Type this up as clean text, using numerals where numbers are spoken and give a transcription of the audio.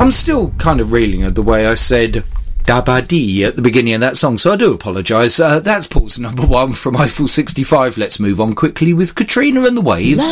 I'm still kind of reeling at the way I said da-ba-dee at the beginning of that song, so I do apologise. That's pause number 1 from Eiffel 65. Let's move on quickly with Katrina and the Waves.